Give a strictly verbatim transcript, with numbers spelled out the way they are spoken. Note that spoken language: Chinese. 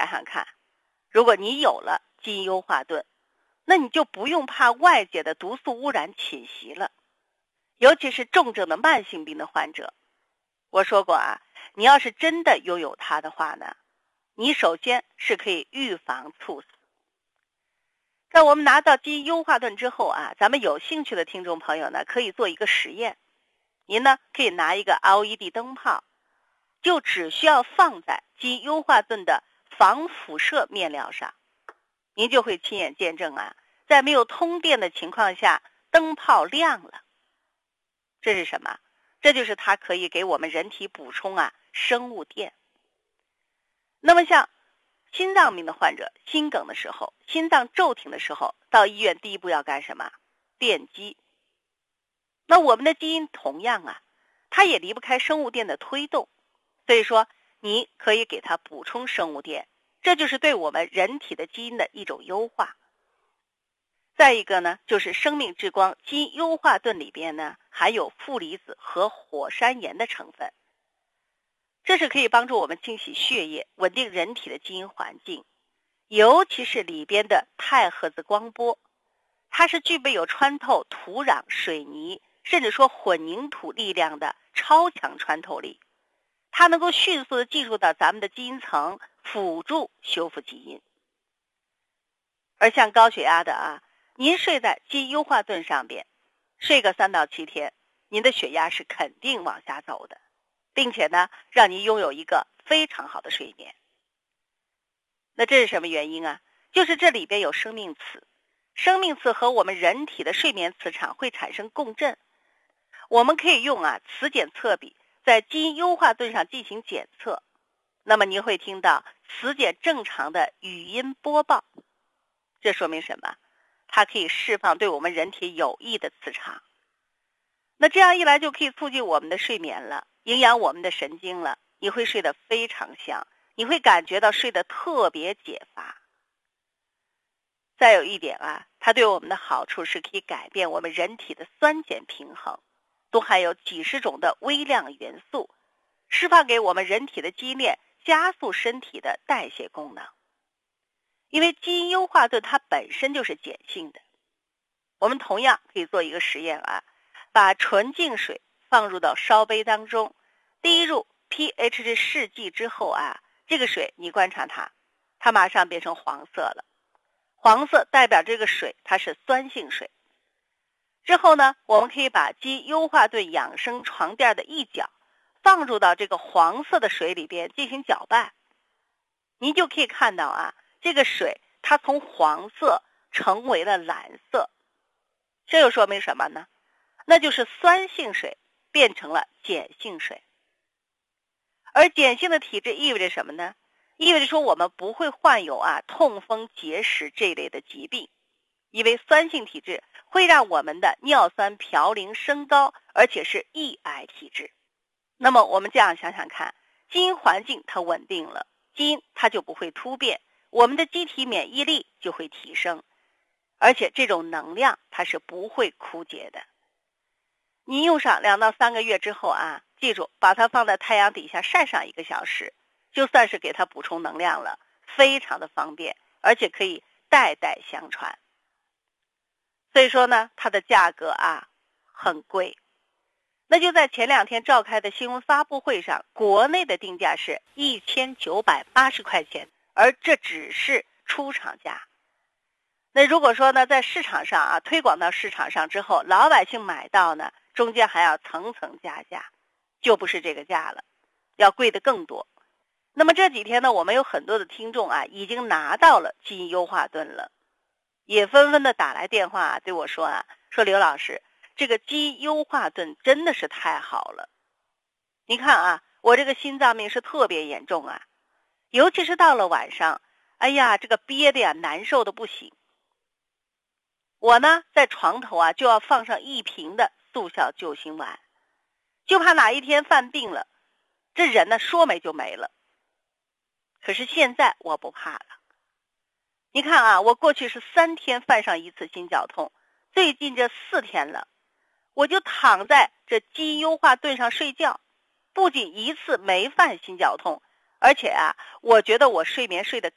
想想看，如果你有了基因优化盾，那你就不用怕外界的毒素污染侵袭了。尤其是重症的慢性病的患者，我说过啊，你要是真的拥有它的话呢，你首先是可以预防猝死。在我们拿到基因优化盾之后啊，咱们有兴趣的听众朋友呢，可以做一个实验。您呢可以拿一个 L E D 灯泡，就只需要放在基因优化盾的防辐射面料上，您就会亲眼见证啊，在没有通电的情况下，灯泡亮了。这是什么？这就是它可以给我们人体补充啊生物电。那么像心脏病的患者，心梗的时候，心脏骤停的时候，到医院第一步要干什么？电击。那我们的基因同样啊，它也离不开生物电的推动，所以说你可以给它补充生物电，这就是对我们人体的基因的一种优化。再一个呢，就是生命之光基因优化盾里边呢含有负离子和火山岩的成分，这是可以帮助我们清洗血液，稳定人体的基因环境。尤其是里边的太赫兹光波，它是具备有穿透土壤、水泥甚至说混凝土力量的超强穿透力，它能够迅速的进入到咱们的基因层，辅助修复基因。而像高血压的啊，您睡在基因优化盾上边，睡个三到七天，您的血压是肯定往下走的，并且呢，让您拥有一个非常好的睡眠。那这是什么原因啊？就是这里边有生命磁，生命磁和我们人体的睡眠磁场会产生共振。我们可以用啊磁检测笔在基因优化盾上进行检测，那么您会听到磁检正常的语音播报。这说明什么？它可以释放对我们人体有益的磁场。那这样一来就可以促进我们的睡眠了，营养我们的神经了，你会睡得非常香，你会感觉到睡得特别解乏。再有一点啊，它对我们的好处是可以改变我们人体的酸碱平衡，都含有几十种的微量元素，释放给我们人体的基因链，加速身体的代谢功能。因为基因优化盾它本身就是碱性的，我们同样可以做一个实验啊，把纯净水放入到烧杯当中，滴入 pH 值试剂之后啊，这个水你观察它，它马上变成黄色了。黄色代表这个水它是酸性水。之后呢，我们可以把基因优化盾养生床垫的一角放入到这个黄色的水里边进行搅拌，您就可以看到啊，这个水它从黄色成为了蓝色。这又说明什么呢？那就是酸性水变成了碱性水。而碱性的体质意味着什么呢？意味着说我们不会患有啊痛风、结石这一类的疾病，因为酸性体质会让我们的尿酸嘌呤升高，而且是易癌体质。那么我们这样想想看，基因环境它稳定了，基因它就不会突变，我们的机体免疫力就会提升，而且这种能量它是不会枯竭的。你用上两到三个月之后啊，记住把它放在太阳底下晒上一个小时，就算是给它补充能量了，非常的方便，而且可以代代相传。所以说呢，它的价格啊很贵。那就在前两天召开的新闻发布会上，国内的定价是一千九百八十块钱，而这只是出厂价。那如果说呢，在市场上啊推广到市场上之后，老百姓买到呢，中间还要层层加价，就不是这个价了，要贵的更多。那么这几天呢，我们有很多的听众啊，已经拿到了基因优化盾了，也纷纷的打来电话啊对我说啊，说刘老师，这个基因优化盾真的是太好了。你看啊，我这个心脏病是特别严重啊，尤其是到了晚上，哎呀，这个憋的呀，难受的不行。我呢，在床头啊，就要放上一瓶的速效救心丸，就怕哪一天犯病了，这人呢说没就没了。可是现在我不怕了。你看啊，我过去是三天犯上一次心绞痛，最近这四天了，我就躺在这基因优化盾上睡觉，不仅一次没犯心绞痛，而且啊，我觉得我睡眠睡得